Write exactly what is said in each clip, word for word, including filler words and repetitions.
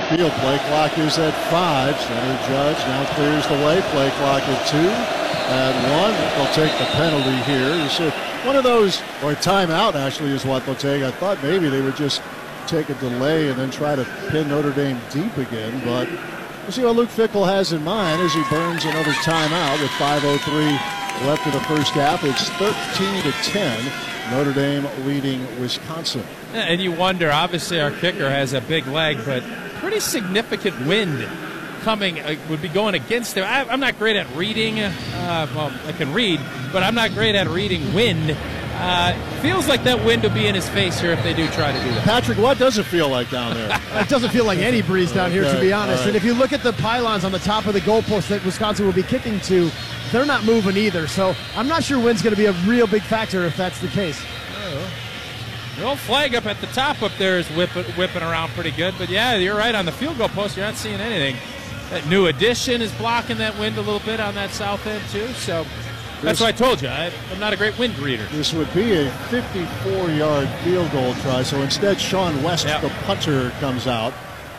the field. Play clock is at five. Center Judge now clears the way. Play clock at two. At one, they'll take the penalty here. You see, one of those, or a timeout actually is what they'll take. I thought maybe they would just take a delay and then try to pin Notre Dame deep again, but we'll see what Luke Fickell has in mind as he burns another timeout with five oh three left in the first half. It's thirteen to ten. Notre Dame leading Wisconsin. And you wonder, obviously our kicker has a big leg, but pretty significant wind coming, uh, would be going against him. I, I'm not great at reading. Uh, well, I can read, but I'm not great at reading wind. Uh, feels like that wind will be in his face here if they do try to do that. Patrick, what does it feel like down there? It doesn't feel like any breeze down here, okay, to be honest. right. And if you look at the pylons on the top of the goalpost that Wisconsin will be kicking to, they're not moving either. So I'm not sure wind's going to be a real big factor if that's the case. The old flag up at the top up there is whipping, whipping around pretty good. But, yeah, you're right. On the field goal post, you're not seeing anything. That new addition is blocking that wind a little bit on that south end, too. So that's what I told you. I, I'm not a great wind reader. This would be a fifty-four-yard field goal try. So instead, Sean West, yep. the punter, comes out.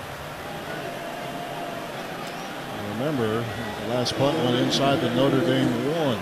Remember, the last punt went inside the Notre Dame one.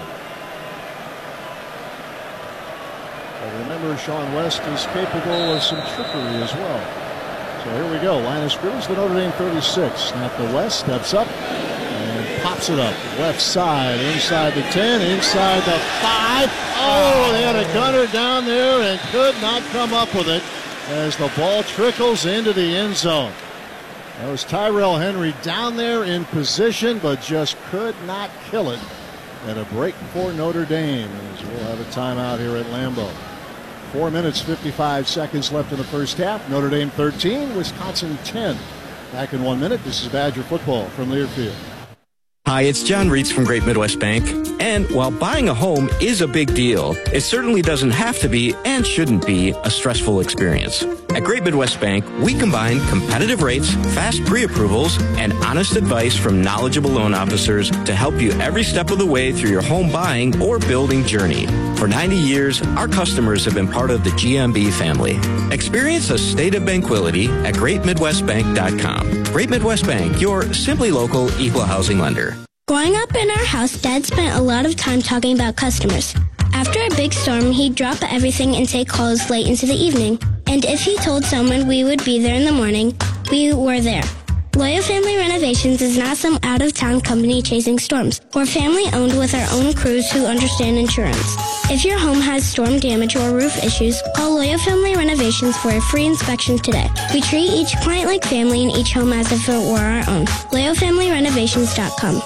But remember, Sean West is capable of some trickery as well. So here we go. Line of scrimmage, the Notre Dame thirty-six. Snap to West, steps up, and pops it up. Left side, inside the ten, inside the five. Oh, they had a gunner down there and could not come up with it as the ball trickles into the end zone. That was Tyrell Henry down there in position, but just could not kill it. And a break for Notre Dame as we'll have a timeout here at Lambeau. Four minutes, fifty-five seconds left in the first half. Notre Dame thirteen, Wisconsin ten. Back in one minute, this is Badger football from Learfield. Hi, it's John Reitz from Great Midwest Bank. And while buying a home is a big deal, it certainly doesn't have to be and shouldn't be a stressful experience. At Great Midwest Bank, we combine competitive rates, fast pre-approvals, and honest advice from knowledgeable loan officers to help you every step of the way through your home buying or building journey. For ninety years, our customers have been part of the G M B family. Experience a state of tranquility at great midwest bank dot com. Great Midwest Bank, your simply local equal housing lender. Growing up in our house, Dad spent a lot of time talking about customers. After a big storm, he'd drop everything and take calls late into the evening. And if he told someone we would be there in the morning, we were there. Loyal Family Renovations is not some out-of-town company chasing storms. We're family-owned with our own crews who understand insurance. If your home has storm damage or roof issues, call Loyal Family Renovations for a free inspection today. We treat each client like family and each home as if it were our own. loyal family renovations dot com.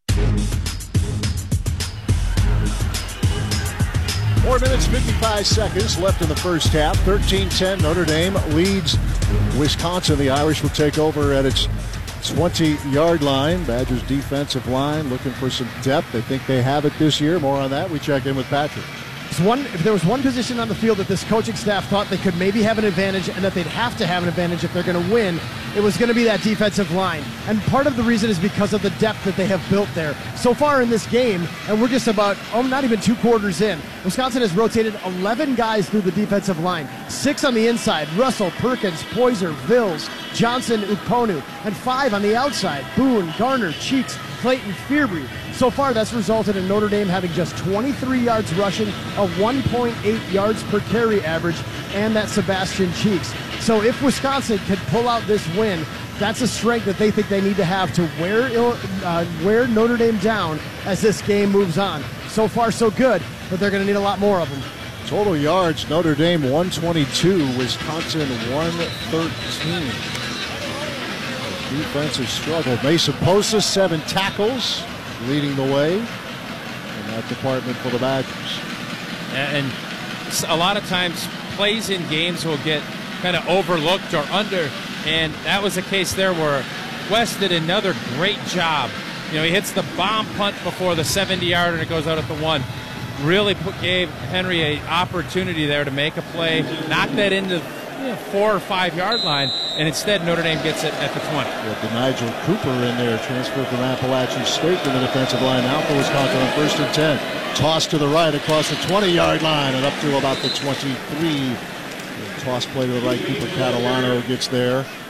Four minutes, fifty-five seconds left in the first half. thirteen ten, Notre Dame leads Wisconsin. The Irish will take over at its twenty-yard line. Badgers defensive line looking for some depth. They think they have it this year. More on that. We check in with Patrick. One, if there was one position on the field that this coaching staff thought they could maybe have an advantage and that they'd have to have an advantage if they're going to win, it was going to be that defensive line. And part of the reason is because of the depth that they have built there. So far in this game, and we're just about, oh, not even two quarters in, Wisconsin has rotated eleven guys through the defensive line. Six on the inside, Russell, Perkins, Poyser, Vills, Johnson, Ukponu, and five on the outside, Boone, Garner, Cheeks, Clayton, Fearbry. So far, that's resulted in Notre Dame having just twenty-three yards rushing, a one point eight yards per carry average, and that Sebastian Cheeks. So if Wisconsin could pull out this win, that's a strength that they think they need to have to wear, uh, wear Notre Dame down as this game moves on. So far, so good, but they're going to need a lot more of them. Total yards, Notre Dame one twenty-two, Wisconsin one thirteen. Defense has struggled. Mason Posa, seven tackles, leading the way in that department for the Badgers. And a lot of times plays in games will get kind of overlooked or under, and that was the case there where West did another great job. You know, he hits the bomb punt before the seventy-yarder and it goes out at the one. Really put, gave Henry an opportunity there to make a play, knock that into you know, four or five yard line, and instead Notre Dame gets it at the twenty. With the Nigel Cooper in there, transfer from Appalachian State to the defensive line now for Wisconsin on first and ten. Toss to the right across the twenty-yard line and up to about the twenty-three. The toss play to the right, Cooper Catalano gets there.